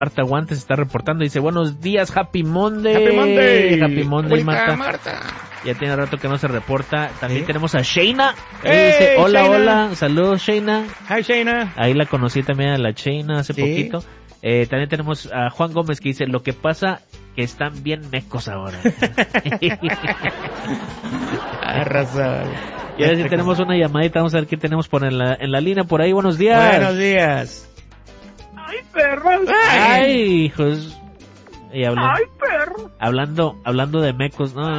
Marta Guantes se está reportando, dice, buenos días, Happy Monday. Happy Monday, Marta. Ya tiene rato que no se reporta. También tenemos a Shayna. Hey, Dice, hola, Shayna. hola, saludos Shayna. Hi, Shayna. Ahí la conocí también a la Shayna hace poquito. También tenemos a Juan Gómez que dice, lo que pasa que están bien mecos ahora. Arrasa. Y ahora sí tenemos una llamadita, vamos a ver qué tenemos por en la línea por ahí. Buenos días. Buenos días. ¡Ay, perros! Ay, hijos. Y ¡Ay, perro! hablando de mecos, ¿no?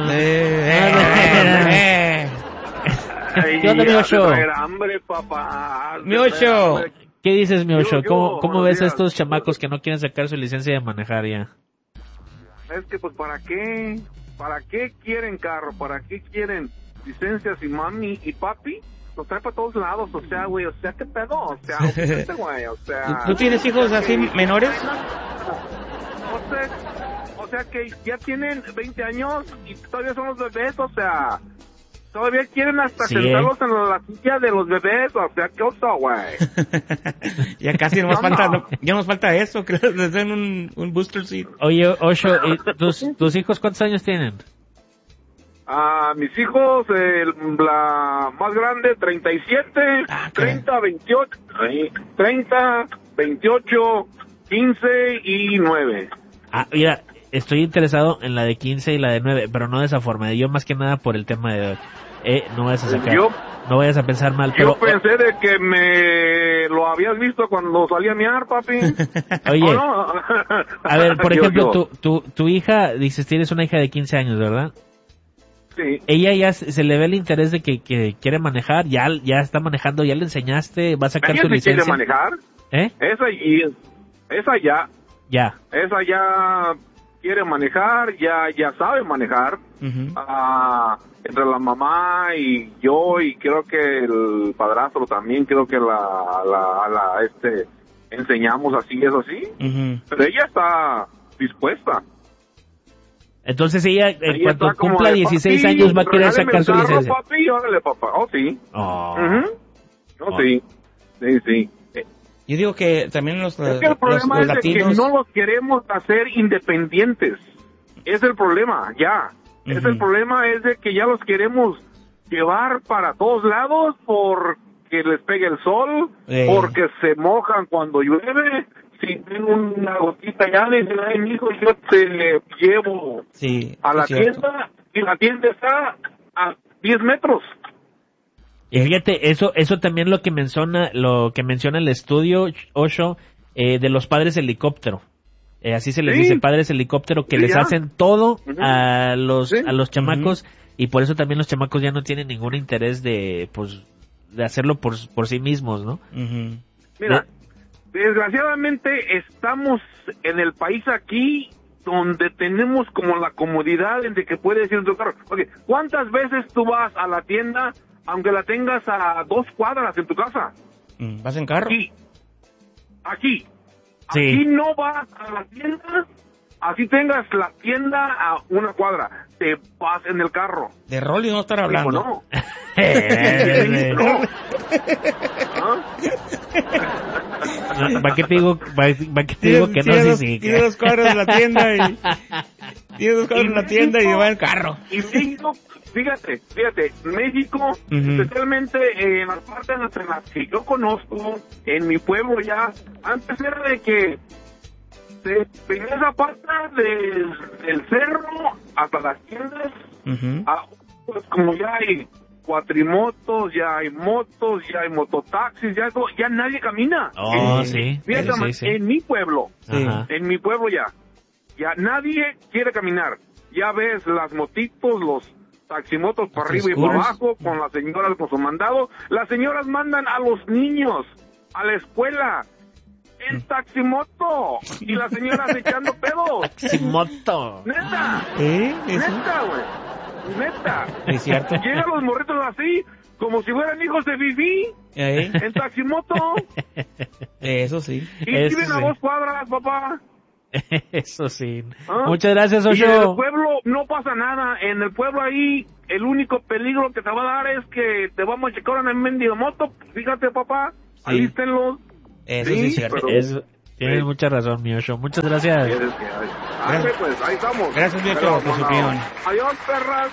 Ay, ¿Qué onda, mi Ocho? hambre, papá. Mi Ocho. ¿Qué dices, mi Ocho? ¿Cómo buenos ves a días. estos chamacos que no quieren sacar su licencia de manejar ya? Es que, pues, ¿para qué? ¿Para qué quieren carro? ¿Para qué quieren licencias y mami y papi? Los trae para todos lados, o sea, güey, o sea, ¿qué pedo? O sea, güey, o sea... ¿Tú tienes hijos así menores? O sea, que ya tienen 20 años y todavía son los bebés, o sea... Todavía quieren hasta Sí, sentarlos en la silla de los bebés, o sea, ¿qué oso, güey? Ya casi nos No, falta, no. ya nos falta eso, que les den un booster seat. Oye, Ocho, ¿y tus hijos cuántos años tienen? Mis hijos, la más grande, 37, Ah, caray. 30, 28, 15 y 9. Mira, estoy interesado en la de 15 y la de 9, pero no de esa forma. Yo más que nada por el tema de... no vayas a sacar... no vayas a pensar mal, pero... Yo pensé de que me lo habías visto cuando salía a miar, papi. Oye, ¿O no? a ver, por ejemplo, yo. tu hija, dices, tienes una hija de 15 años, ¿verdad? Sí. Ella ya se le ve el interés de que quiere manejar, ya está manejando, ya le enseñaste, va a sacar ¿Ella su se quiere licencia. manejar? ¿Eh? Esa ya Ya. quiere manejar, ya sabe manejar. Ujú. Entre la mamá y yo, y creo que el padrastro también, creo que enseñamos así, eso sí. Ujú. Pero ella está dispuesta. Entonces ella, en Ella cuanto está como cumpla de, 16 papi, años, va a querer regáleme sacar el su carro, licencia. Papi, órale, papá. Oh, sí. Oh. Ujú. Oh, Oh. sí. Sí. Yo digo que también los Es que el problema los es de que latinos... no los queremos hacer independientes. Es el problema, ya. Es Ujú. el problema es de que ya los queremos llevar para todos lados porque les pegue el sol, porque se mojan cuando llueve. Si tengo una gotita ya le dicen, ay, mijo, yo te llevo Sí, a la es cierto. tienda y la tienda está a 10 metros. Y fíjate, eso también lo que menciona el estudio, Osho, de los padres helicóptero. Así se les Sí. dice, padres helicóptero, que Sí, les ya. hacen todo Ujú. a los Sí. chamacos, y por eso también los chamacos ya no tienen ningún interés de hacerlo por sí mismos, ¿no? Ujú. Mira, desgraciadamente estamos en el país aquí donde tenemos como la comodidad de que puedes ir en tu carro. Okay, ¿cuántas veces tú vas a la tienda aunque la tengas a 2 cuadras en tu casa? ¿Vas en carro? Aquí Sí. no vas a la tienda, así tengas la tienda a 1 cuadra, te vas en el carro. De Rolly no estar Digo, hablando. no. Eh, No. ¿Ah? ¿Para qué te digo, que no? Sí. Tiene 2 cuadras en la tienda y... Tiene 2 cuadras en la tienda y va en carro. Y México, fíjate, México, Ujú. especialmente en las partes en las que yo conozco, en mi pueblo ya, antes era de que venía esa parte del cerro hasta las tiendas, Ujú. pues como ya hay cuatrimotos, ya hay motos, ya hay mototaxis, ya nadie camina. Oh, sí. Fíjate, Sí. en mi pueblo, Sí. Ajá. en mi pueblo ya nadie quiere caminar. Ya ves las motitos, los taximotos para arriba y para scooters. abajo, con las señoras con su mandado. Las señoras mandan a los niños a la escuela en taximoto y las señoras echando pedos. Taximoto. Neta, Eso. neta, güey, neta. Es cierto. Llegan los morritos así, como si fueran hijos de Fifi, Ahí. en taximoto, Eso sí. y Eso viven a sí. 2 cuadras, papá. Eso sí. ¿Ah? Muchas gracias, Y en el Osho. pueblo no pasa nada. En el pueblo ahí, el único peligro que te va a dar es que te vamos a checar en el mendigo moto. Fíjate, papá, Sí. alístenlos. Eso sí es cierto. pero- Eso, Tienes mucha razón, mi Osho. Muchas gracias. Pues, ahí estamos. Gracias, mi Osho, por su opinión. Adiós, perras.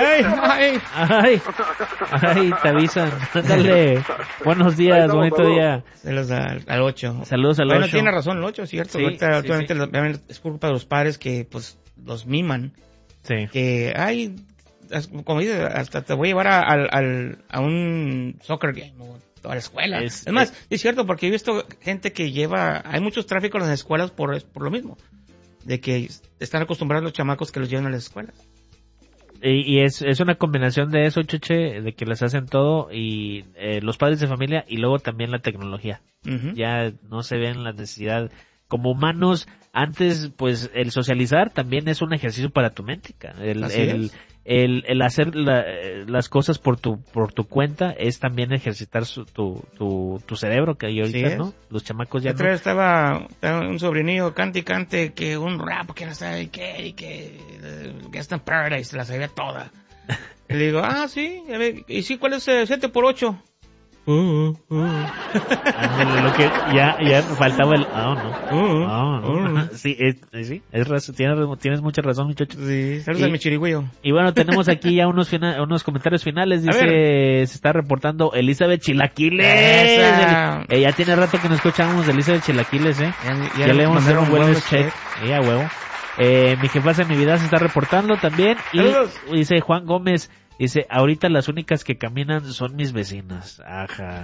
Ay, te avisan. Dale. Buenos días, bonito día. Saludos al 8. Saludos al 8. Bueno, tiene razón el 8, ¿cierto? Sí, Ahorita, sí, últimamente es culpa de los padres que, pues, los miman. Sí. Que, como dices, hasta te voy a llevar a un soccer game o a la escuela. Es más, es cierto, porque he visto gente que hay muchos tráficos en las escuelas por lo mismo. De que están acostumbrados los chamacos que los llevan a las escuelas. Y es una combinación de eso, Cheche, de que les hacen todo y los padres de familia y luego también la tecnología. Uh-huh. Ya no se ven la necesidad. Como humanos, antes, pues, el socializar también es un ejercicio para tu mente. El hacer las cosas por tu cuenta es también ejercitar tu cerebro, que hay ahorita, ¿no? Los chamacos ya no. Estaba un sobrinillo cante que un rap que no sabe qué, y que está en Paradise, la sabía toda. Y le digo, sí, ¿y sí cuál es 7x8? Ándale, lo que ya faltaba el no. Sí, tienes mucha razón, muchachos. Sí, saludos a mi chirigüeyo. Y bueno, tenemos aquí ya unos comentarios finales. Dice, se está reportando Elizabeth Chilaquiles. Ya tiene rato que no escuchamos de Elizabeth Chilaquiles, ya le vamos a hacer un buen check. Ya, huevo. Mi jefaza de mi vida se está reportando también. Y dice Juan Gómez, dice, ahorita las únicas que caminan son mis vecinas. Ajá.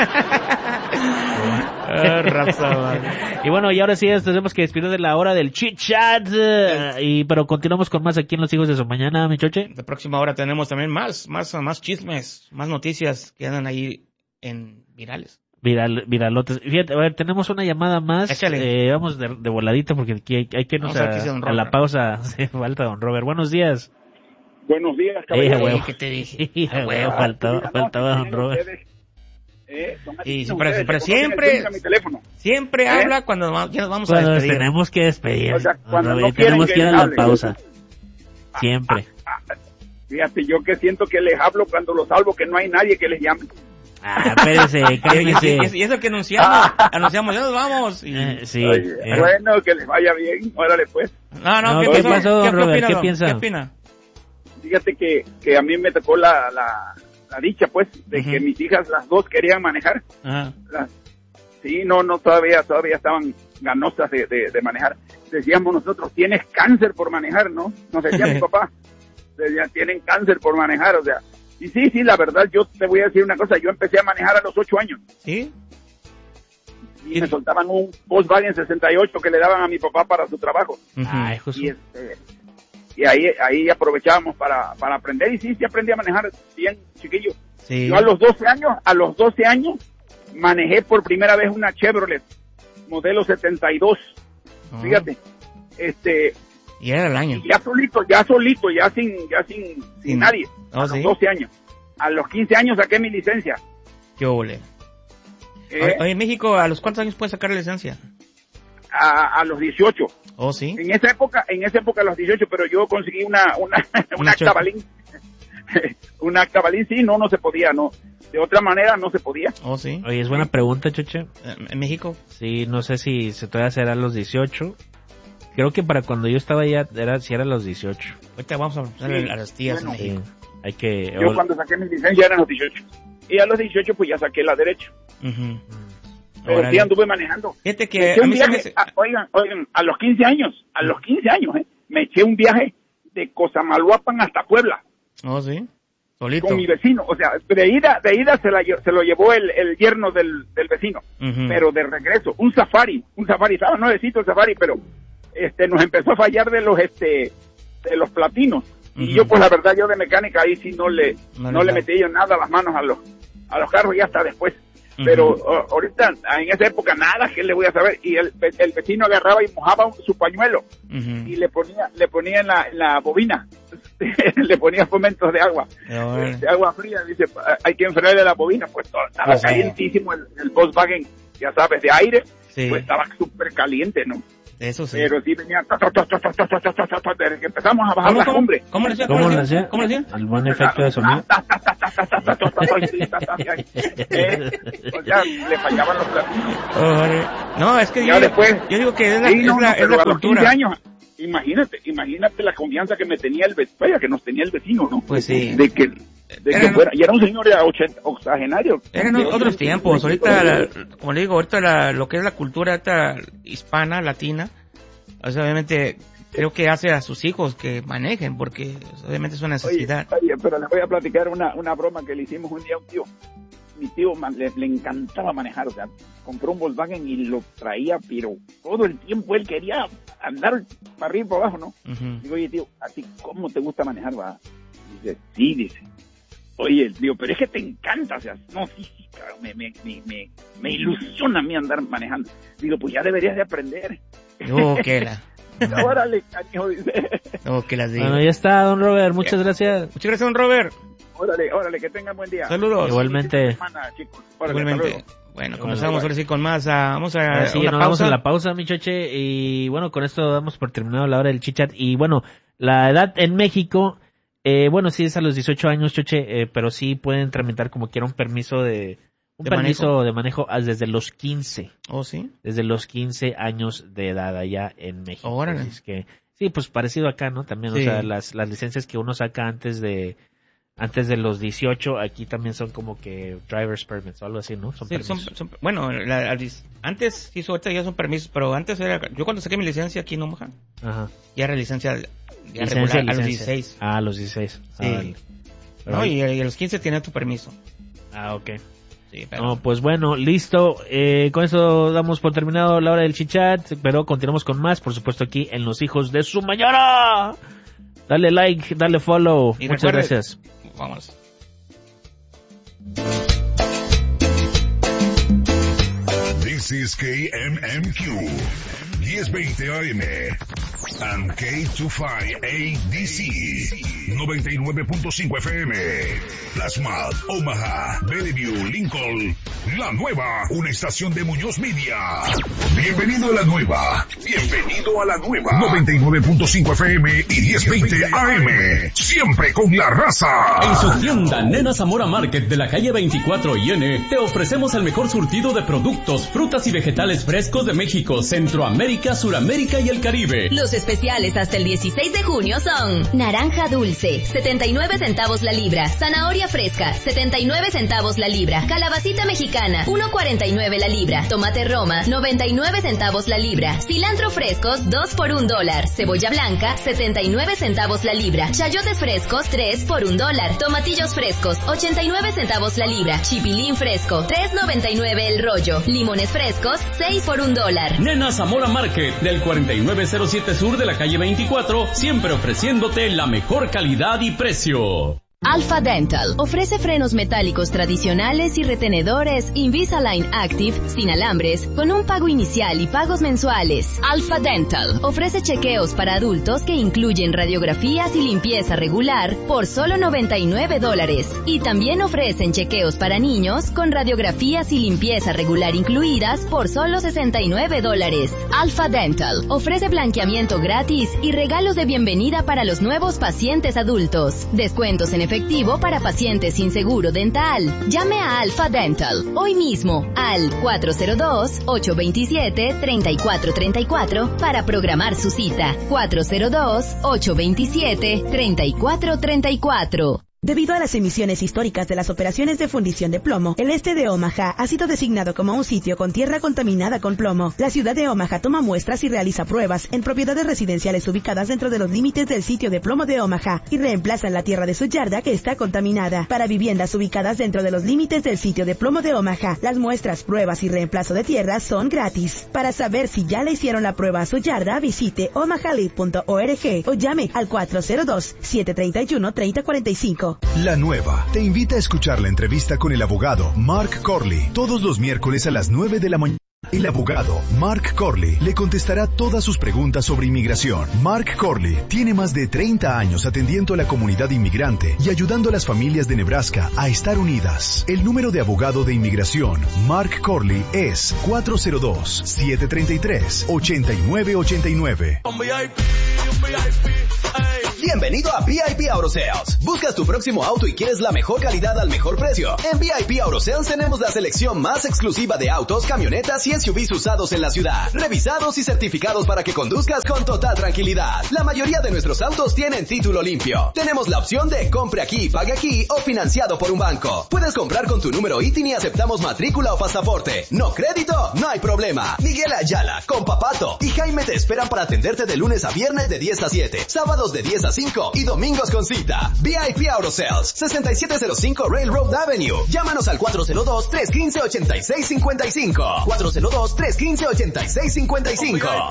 Y bueno, y ahora sí tenemos que despedir de la hora del chit chat. Pero continuamos con más aquí en Los Hijos de Su Mañana, mi choche. La próxima hora tenemos también más chismes, más noticias que andan ahí en virales. Viralotes. Fíjate, a ver, tenemos una llamada más. Échale. Vamos de voladita porque aquí hay que irnos a la pausa. Hace falta don Robert. Buenos días. Buenos días, caballero. ¿Qué te dije? Faltaba don Robert. Pero siempre habla cuando ya nos vamos a despedir. Tenemos que despedir. O sea, cuando no tenemos que ir a la hable, pausa. Siempre. Fíjate, yo que siento que les hablo cuando los salvo, que no hay nadie que les llame. Espérese, cálmese. Y eso que anunciamos, ya nos vamos. Bueno, que les vaya bien, órale pues. No, ¿qué pasó, don Robert? ¿Qué piensa? ¿Qué opina? Fíjate que a mí me tocó la dicha, pues, de que mis hijas, las dos, querían manejar. Sí, todavía estaban ganosas de manejar. Decíamos nosotros, tienes cáncer por manejar, ¿no? Nos decía mi papá. Decía, tienen cáncer por manejar, o sea. Y sí, la verdad, yo te voy a decir una cosa, yo empecé a manejar a los 8 años. ¿Sí? Y me soltaban un Volkswagen 68 que le daban a mi papá para su trabajo. Ay, Y ahí aprovechábamos para aprender, y sí aprendí a manejar bien chiquillo. Sí. Yo a los 12 años manejé por primera vez una Chevrolet modelo 72. Fíjate, y era el año. Ya solito, ya sin nadie. A los 12 años. A los 15 años saqué mi licencia. ¿Qué ole? Oye, en México, ¿a los cuántos años puedes sacar la licencia? A los 18. ¿Oh, sí? En esa época a los 18, pero yo conseguí una acta balín. Una acta balín, sí, no se podía, no. De otra manera no se podía. ¿Oh, sí? Oye, es buena pregunta, Choche. ¿En México? Sí, no sé si se todavía será a los 18. Creo que para cuando yo estaba allá era a los 18. Ahorita vamos a preguntarle a las tías en México. Yo cuando saqué mi licencia eran los 18. Y a los 18 pues ya saqué la derecha. Pero sí anduve manejando. Fíjate que oigan, a los 15 años, me eché un viaje de Cosamaloapan hasta Puebla. ¿Oh, sí? Solito. Con mi vecino, o sea, de ida se lo llevó el yerno del vecino, pero de regreso, un safari, estaba nuevecito el safari, pero nos empezó a fallar de los platinos, y yo pues la verdad, yo de mecánica ahí sí no le metí yo nada las manos a los carros, y hasta después, pero ahorita, en esa época nada que le voy a saber, y el vecino agarraba y mojaba su pañuelo, y le ponía en la bobina, le ponía fomentos de agua, de agua fría, dice, hay que enfriarle la bobina, pues estaba calientísimo el Volkswagen, ya sabes, de aire, pues estaba súper caliente, ¿no? Eso sí. Pero sí venía, desde que empezamos a bajar la cumbre. ¿Cómo le decía? El buen efecto de sonido. Ya le fallaban los platillos. No, es que yo digo que es la cultura. 15 años, imagínate la confianza que me tenía que nos tenía el vecino, ¿no? Pues sí. De que fuera, y era un señor ya octogenario. Eran otros tiempos, ahorita, como le digo, ahorita lo que es la cultura hispana, latina, o sea, obviamente creo que hace a sus hijos que manejen, porque obviamente es una necesidad. Oye, pero les voy a platicar una broma que le hicimos un día a un tío. Mi tío le encantaba manejar, o sea, compró un Volkswagen y lo traía, pero todo el tiempo él quería andar para arriba y para abajo, ¿no? Uh-huh. Digo, oye, tío, ¿a ti cómo te gusta manejar, va? Dice, sí, dice. Oye, tío, pero es que te encanta, o sea, no, sí, claro, me ilusiona a mí andar manejando. Digo, pues ya deberías de aprender. Órale, caño, dice. Bueno, ya está, don Robert, muchas gracias. Muchas gracias, don Robert. Órale, que tengan buen día. Saludos. Igualmente. Igualmente. Bueno, comenzamos ahora sí con más. Vamos a sí, nos vamos a la pausa, mi choche. Y bueno, con esto damos por terminado la hora del chichat. Y bueno, la edad en México, bueno, sí es a los 18 años, choche, pero sí pueden tramitar como quiera un permiso de manejo desde los 15. ¿Oh, sí? Desde los 15 años de edad allá en México. Órale. Es que, sí, pues parecido acá, ¿no? También, sí. O sea, las licencias que uno saca antes de los 18, aquí también son como que driver's permits o algo así, ¿no? Son permisos. Bueno, antes, sí, ahorita ya son permisos, pero antes yo cuando saqué mi licencia aquí en Omaha, ya era licencia regular, a los 16. A los 16. Sí. No, y a los 15 tienes tu permiso. Ok. Sí, pero... No, pues bueno, listo. Con eso damos por terminado la hora del chichat, pero continuamos con más, por supuesto, aquí en Los Hijos de Su Mañana. Dale like, dale follow. Y muchas gracias. Vamos. This is KMMQ 1020 AM and K25ADC 99.5 FM. Plasma, Omaha, Bellevue, Lincoln. La Nueva, una estación de Muñoz Media. Bienvenido a la nueva. 99.5 FM y 1020 AM. Siempre con la raza. En su tienda Nena Zamora Market de la calle 24 IN te ofrecemos el mejor surtido de productos, frutas y vegetales frescos de México, Centroamérica, Suramérica y el Caribe. Los especiales hasta el 16 de junio son naranja dulce, 79 centavos la libra, zanahoria fresca, 79 centavos la libra, calabacita mexicana, 1.49 la libra, tomate Roma, 99 centavos la libra, cilantro frescos, 2 por $1, cebolla blanca, 79 centavos la libra, chayotes frescos, 3 por $1, tomatillos frescos, 89 centavos la libra, chipilín fresco, 3.99 el rollo, limones frescos, 6 por $1. Nena Zamora Market, del 4907 sur de la calle 24, siempre ofreciéndote la mejor calidad y precio. Alpha Dental ofrece frenos metálicos tradicionales y retenedores Invisalign Active sin alambres con un pago inicial y pagos mensuales. Alpha Dental ofrece chequeos para adultos que incluyen radiografías y limpieza regular por solo $99 y también ofrecen chequeos para niños con radiografías y limpieza regular incluidas por solo $69. Alpha Dental ofrece blanqueamiento gratis y regalos de bienvenida para los nuevos pacientes adultos. Descuentos en efectivo para pacientes sin seguro dental. Llame a Alpha Dental hoy mismo al 402-827-3434 para programar su cita. 402-827-3434. Debido a las emisiones históricas de las operaciones de fundición de plomo, el este de Omaha ha sido designado como un sitio con tierra contaminada con plomo. La ciudad de Omaha toma muestras y realiza pruebas en propiedades residenciales ubicadas dentro de los límites del sitio de plomo de Omaha y reemplazan la tierra de su yarda que está contaminada. Para viviendas ubicadas dentro de los límites del sitio de plomo de Omaha, las muestras, pruebas y reemplazo de tierra son gratis. Para saber si ya le hicieron la prueba a su yarda, visite omahalid.org o llame al 402-731-3045. La Nueva te invita a escuchar la entrevista con el abogado Mark Corley todos los miércoles a las 9 de la mañana El abogado Mark Corley le contestará todas sus preguntas sobre inmigración. Mark Corley tiene más de 30 años atendiendo a la comunidad inmigrante y ayudando a las familias de Nebraska a estar unidas. El número de abogado de inmigración Mark Corley es 402-733-8989. Bienvenido a VIP Auto Sales. ¿Buscas tu próximo auto y quieres la mejor calidad al mejor precio? En VIP Auto Sales tenemos la selección más exclusiva de autos, camionetas y SUVs usados en la ciudad, revisados y certificados para que conduzcas con total tranquilidad. La mayoría de nuestros autos tienen título limpio. Tenemos la opción de compre aquí, pague aquí o financiado por un banco. Puedes comprar con tu número ITIN y aceptamos matrícula o pasaporte. ¿No crédito? No hay problema. Miguel Ayala, Compa Pato y Jaime te esperan para atenderte de lunes a viernes de 10 a 7, sábados de 10 a 5 y domingos con cita. VIP Auto Sales, 6705 Railroad Avenue. Llámanos al 402-315-8655. 402-315-8655.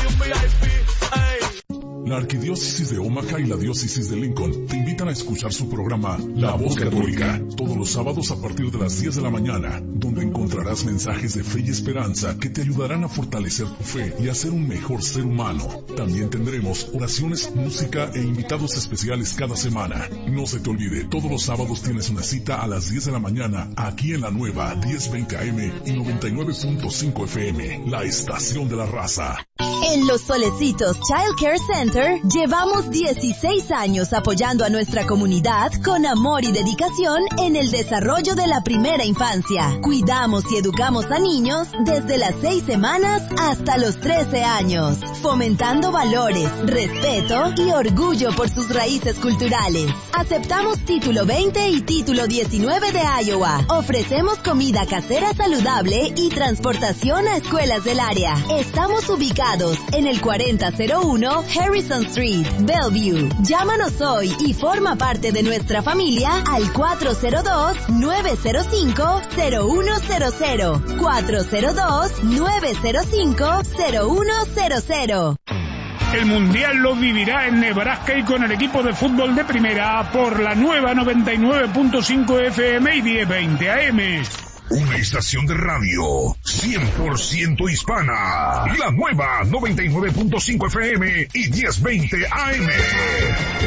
La Arquidiócesis de Omaha y la Diócesis de Lincoln te invitan a escuchar su programa La Voz Católica, todos los sábados a partir de las 10 de la mañana, donde encontrarás mensajes de fe y esperanza que te ayudarán a fortalecer tu fe y a ser un mejor ser humano. También tendremos oraciones, música e invitados especiales cada semana. No se te olvide, todos los sábados tienes una cita a las 10 de la mañana, aquí en la nueva 1020 AM y 99.5 FM, la estación de la raza. En Los Solecitos Child Care Center llevamos 16 años apoyando a nuestra comunidad con amor y dedicación en el desarrollo de la primera infancia. Cuidamos y educamos a niños desde las 6 semanas hasta los 13 años, fomentando valores, respeto y orgullo por sus raíces culturales. Aceptamos título 20 y título 19 de Iowa. Ofrecemos comida casera saludable y transportación a escuelas del área. Estamos ubicados en el 4001 Harrison Street, Bellevue. Llámanos hoy y forma parte de nuestra familia al 402-905-0100. 402-905-0100. El Mundial lo vivirá en Nebraska y con el equipo de fútbol de primera por la nueva 99.5 FM y 1020 AM. Una estación de radio 100% hispana. La nueva 99.5 FM y 1020 AM.